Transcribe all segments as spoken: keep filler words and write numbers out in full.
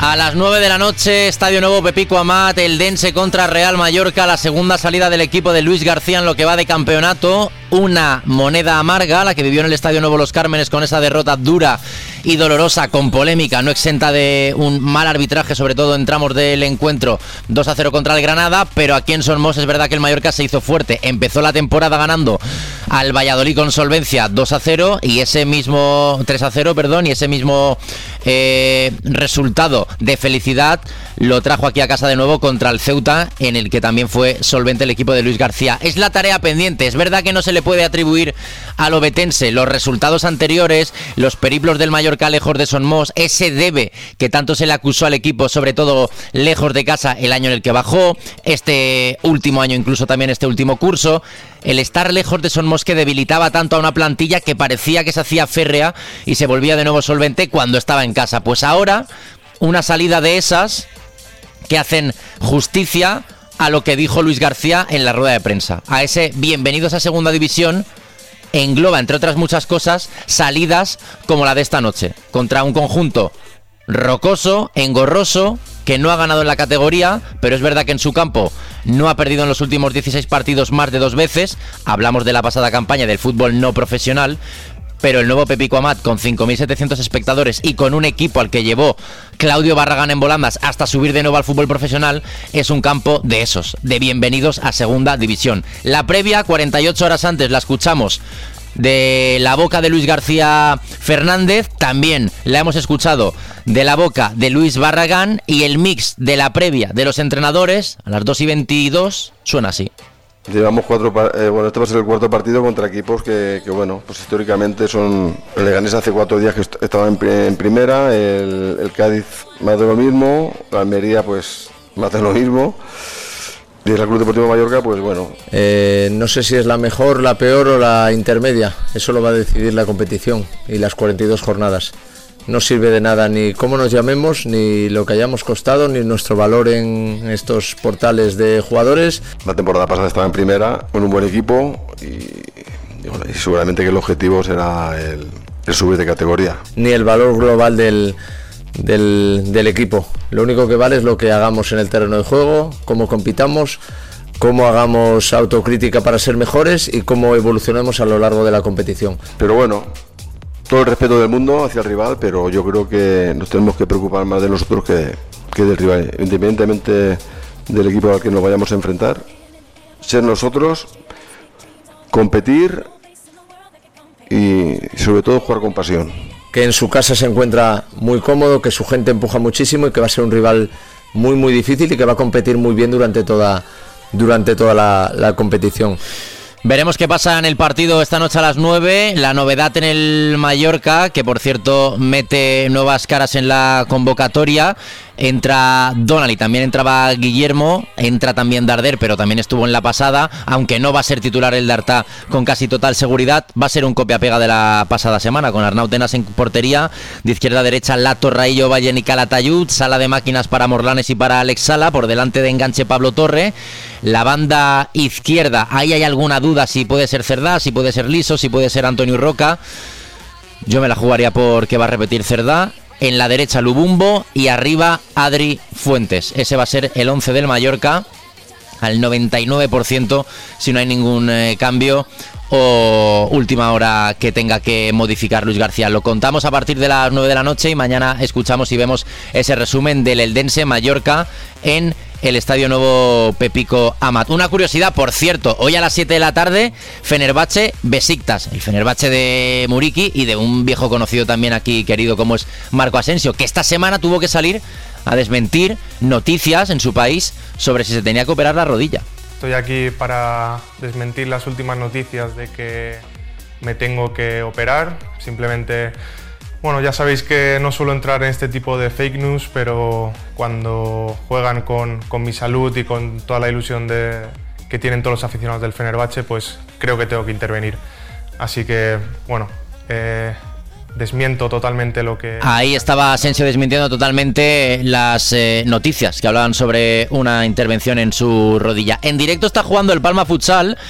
A las nueve de la noche, Estadio Nuevo Pepico Amat, Eldense contra Real Mallorca, la segunda salida del equipo de Luis García en lo que va de campeonato. Una moneda amarga, la que vivió en el Estadio Nuevo Los Cármenes con esa derrota dura y dolorosa, con polémica, no exenta de un mal arbitraje, sobre todo en tramos del encuentro, dos a cero contra el Granada, pero aquí en Son Mos es verdad que el Mallorca se hizo fuerte, empezó la temporada ganando al Valladolid con solvencia dos a cero y ese mismo tres a cero, perdón, y ese mismo eh, resultado de felicidad lo trajo aquí a casa de nuevo contra el Ceuta, en el que también fue solvente el equipo de Luis García. Es la tarea pendiente, es verdad que no se le puede atribuir al obetense los resultados anteriores, los periplos del Mallorca lejos de Son Mos, ese debe que tanto se le acusó al equipo, sobre todo lejos de casa el año en el que bajó, este último año, incluso también este último curso, el estar lejos de Son Mos que debilitaba tanto a una plantilla que parecía que se hacía férrea y se volvía de nuevo solvente cuando estaba en casa. Pues ahora, una salida de esas que hacen justicia a lo que dijo Luis García en la rueda de prensa. A ese bienvenidos a segunda división engloba, entre otras muchas cosas, salidas como la de esta noche, contra un conjunto rocoso, engorroso, que no ha ganado en la categoría, pero es verdad que en su campo no ha perdido en los últimos dieciséis partidos más de dos veces. Hablamos de la pasada campaña del fútbol no profesional, pero el nuevo Pepico Amat, con cinco mil setecientos espectadores y con un equipo al que llevó Claudio Barragán en volandas hasta subir de nuevo al fútbol profesional, es un campo de esos, de bienvenidos a segunda división. La previa, cuarenta y ocho horas antes, la escuchamos de la boca de Luis García Fernández, también la hemos escuchado de la boca de Luis Barragán, y el mix de la previa de los entrenadores a las dos y veintidós suena así. Llevamos cuatro, eh, bueno, este va a ser el cuarto partido contra equipos que, que bueno, pues históricamente son, el Leganés hace cuatro días que est- estaba en, en primera, el, el Cádiz más de lo mismo, la Almería pues más de lo mismo, y el Club Deportivo Mallorca pues bueno. Eh, no sé si es la mejor, la peor o la intermedia, eso lo va a decidir la competición y las cuarenta y dos jornadas. No sirve de nada ni cómo nos llamemos, ni lo que hayamos costado, ni nuestro valor en estos portales de jugadores. La temporada pasada estaba en primera, con un buen equipo, y, y, bueno, y seguramente que el objetivo será el, el subir de categoría. Ni el valor global del, del, del equipo. Lo único que vale es lo que hagamos en el terreno de juego, cómo compitamos, cómo hagamos autocrítica para ser mejores y cómo evolucionemos a lo largo de la competición. Pero bueno, todo el respeto del mundo hacia el rival, pero yo creo que nos tenemos que preocupar más de nosotros que, que del rival, independientemente del equipo al que nos vayamos a enfrentar. Ser nosotros, competir y sobre todo jugar con pasión. Que en su casa se encuentra muy cómodo, que su gente empuja muchísimo y que va a ser un rival muy muy difícil y que va a competir muy bien durante toda, durante toda la, la competición. Veremos qué pasa en el partido esta noche a las nueve. La novedad en el Mallorca, que por cierto mete nuevas caras en la convocatoria. Entra Donald, también entraba Guillermo, entra también Darder, pero también estuvo en la pasada, aunque no va a ser titular el Dartá con casi total seguridad. Va a ser un copia-pega de la pasada semana, con Arnau Tenas en portería, de izquierda a derecha Lato, Raillo, Vallen y Calatayud, sala de máquinas para Morlanes y para Alex Sala, por delante de enganche Pablo Torre. La banda izquierda, ahí hay alguna duda si puede ser Cerdá, si puede ser Liso, si puede ser Antonio Roca. Yo me la jugaría porque va a repetir Cerdá. En la derecha Lubumbo y arriba Adri Fuentes. Ese va a ser el once del Mallorca al noventa y nueve por ciento si no hay ningún eh, cambio o última hora que tenga que modificar Luis García. Lo contamos a partir de las nueve de la noche y mañana escuchamos y vemos ese resumen del Eldense Mallorca en el Estadio Nuevo Pepico Amat. Una curiosidad, por cierto, hoy a las siete de la tarde, Fenerbahce Besiktas, el Fenerbahce de Muriqui y de un viejo conocido también aquí querido como es Marco Asensio, que esta semana tuvo que salir a desmentir noticias en su país sobre si se tenía que operar la rodilla. Estoy aquí para desmentir las últimas noticias de que me tengo que operar. Simplemente, bueno, ya sabéis que no suelo entrar en este tipo de fake news, pero cuando juegan con, con mi salud y con toda la ilusión de, que tienen todos los aficionados del Fenerbahce, pues creo que tengo que intervenir. Así que, bueno, eh, desmiento totalmente lo que... Ahí estaba Asensio desmintiendo totalmente las eh, noticias que hablaban sobre una intervención en su rodilla. En directo está jugando el Palma Futsal.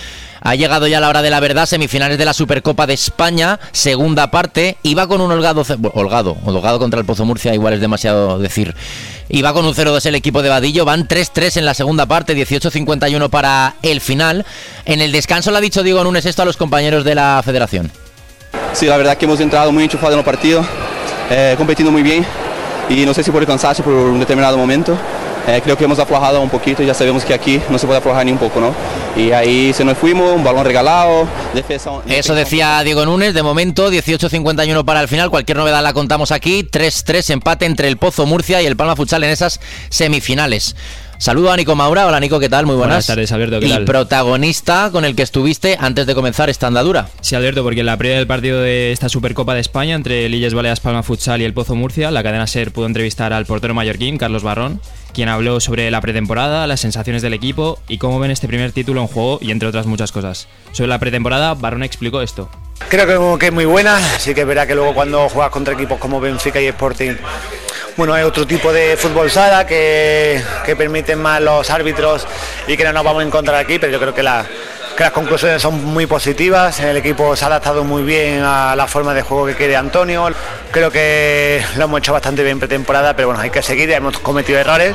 Ha llegado ya la hora de la verdad, semifinales de la Supercopa de España, segunda parte. Iba con un holgado, holgado, holgado contra el Pozo Murcia, igual es demasiado decir. Iba con un cero dos el equipo de Vadillo, van tres tres en la segunda parte, dieciocho cincuenta y uno para el final. En el descanso le ha dicho Diego Núñez esto a los compañeros de la federación. Sí, la verdad que hemos entrado muy enchufados en el partido, eh, competiendo muy bien y no sé si por el cansancio por un determinado momento. Eh, creo que hemos aflojado un poquito y ya sabemos que aquí no se puede aflojar ni un poco, ¿no? Y ahí se nos fuimos, un balón regalado, defensa... Eso decía Diego Núñez, de momento, dieciocho cincuenta y uno para el final, cualquier novedad la contamos aquí, tres tres empate entre el Pozo Murcia y el Palma Futsal en esas semifinales. Saludo a Nico Maura. Hola Nico, ¿qué tal? Muy buenas. Buenas tardes, Alberto, ¿qué y tal? Y protagonista con el que estuviste antes de comenzar esta andadura. Sí, Alberto, porque en la previa del partido de esta Supercopa de España entre Illes Baleas Palma Futsal y el Pozo Murcia, la cadena SER pudo entrevistar al portero mallorquín, Carlos Barrón, quien habló sobre la pretemporada, las sensaciones del equipo y cómo ven este primer título en juego y entre otras muchas cosas. Sobre la pretemporada, Barrón explicó esto. Creo que es muy buena, sí que es verdad que luego cuando juegas contra equipos como Benfica y Sporting, bueno, hay otro tipo de fútbol sala que, que permiten más los árbitros y que no nos vamos a encontrar aquí, pero yo creo que, la, que las conclusiones son muy positivas. El equipo se ha adaptado muy bien a la forma de juego que quiere Antonio. Creo que lo hemos hecho bastante bien pretemporada, pero bueno, hay que seguir, hemos cometido errores,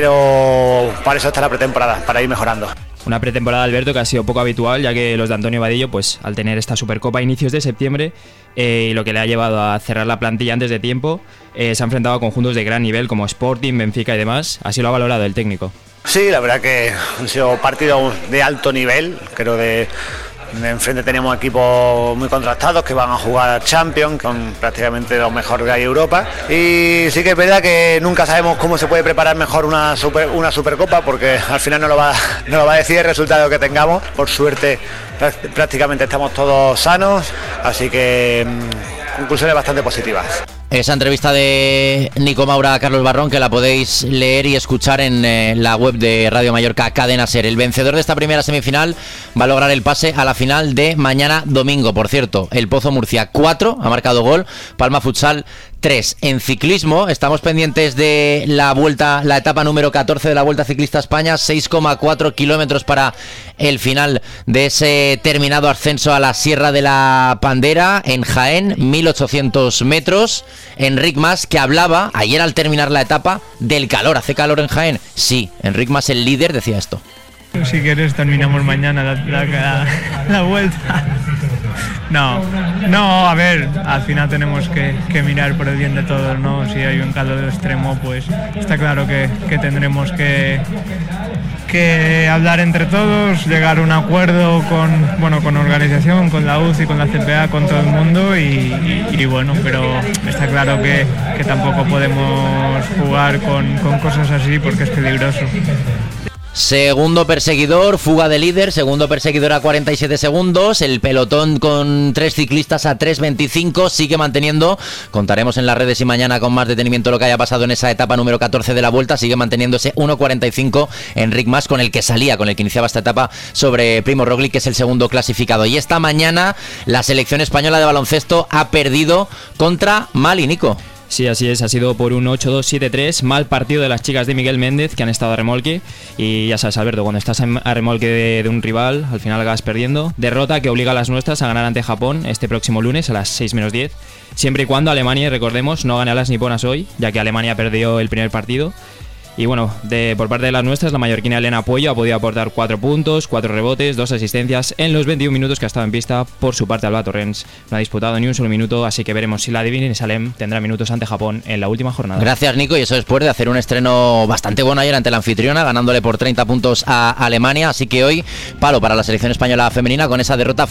pero para eso está la pretemporada, para ir mejorando. Una pretemporada, Alberto, que ha sido poco habitual, ya que los de Antonio Vadillo, pues al tener esta Supercopa a inicios de septiembre, eh, y lo que le ha llevado a cerrar la plantilla antes de tiempo, eh, se ha enfrentado a conjuntos de gran nivel como Sporting, Benfica y demás. Así lo ha valorado el técnico. Sí, la verdad que han sido partidos de alto nivel, creo de... Enfrente tenemos equipos muy contrastados que van a jugar Champions, con prácticamente los mejores que hay en Europa. Y sí que es verdad que nunca sabemos cómo se puede preparar mejor una super, una Supercopa, porque al final no lo va, no lo va a decir el resultado que tengamos. Por suerte prácticamente estamos todos sanos, así que conclusiones bastante positivas. Esa entrevista de Nico Maura a Carlos Barrón, que la podéis leer y escuchar en eh, la web de Radio Mallorca Cadena SER. El vencedor de esta primera semifinal va a lograr el pase a la final de mañana domingo. Por cierto, el Pozo Murcia cuatro ha marcado gol, Palma Futsal tres. En ciclismo estamos pendientes de la vuelta, la etapa número catorce de la Vuelta Ciclista España, seis coma cuatro kilómetros para el final de ese terminado ascenso a la Sierra de la Pandera en Jaén, mil ochocientos metros. Enric Mas, que hablaba ayer al terminar la etapa del calor. ¿Hace calor en Jaén? Sí, Enric Mas, el líder, decía esto. Si quieres terminamos mañana la, la, la, la vuelta. No, no, a ver, al final tenemos que, que mirar por el bien de todos, ¿no? Si hay un calor extremo, pues está claro que, que tendremos que, que hablar entre todos, llegar a un acuerdo con, bueno, con organización, con la U C I, con la C P A, con todo el mundo y, y, y bueno, pero está claro que, que tampoco podemos jugar con, con cosas así porque es peligroso. Segundo perseguidor, fuga de líder, segundo perseguidor a cuarenta y siete segundos, el pelotón con tres ciclistas a tres veinticinco sigue manteniendo, contaremos en las redes y mañana con más detenimiento lo que haya pasado en esa etapa número catorce de la Vuelta, sigue manteniendo ese uno cuarenta y cinco Enric Mas, con el que salía, con el que iniciaba esta etapa sobre Primo Roglic, que es el segundo clasificado. Y esta mañana la selección española de baloncesto ha perdido contra Mali, Nico. Sí, así es, ha sido por un ocho dos siete tres, mal partido de las chicas de Miguel Méndez, que han estado a remolque, y ya sabes, Alberto, cuando estás a remolque de, de un rival, al final acabas perdiendo. Derrota que obliga a las nuestras a ganar ante Japón este próximo lunes a las seis menos diez, siempre y cuando Alemania, recordemos, no gane a las niponas hoy, ya que Alemania perdió el primer partido. Y bueno, de, por parte de las nuestras, la mallorquina Elena Puello ha podido aportar cuatro puntos, cuatro rebotes, dos asistencias en los veintiún minutos que ha estado en pista. Por su parte, Alba Torrens no ha disputado ni un solo minuto, así que veremos si la Divine Salem tendrá minutos ante Japón en la última jornada. Gracias, Nico, y eso después de hacer un estreno bastante bueno ayer ante la anfitriona, ganándole por treinta puntos a Alemania, así que hoy palo para la selección española femenina con esa derrota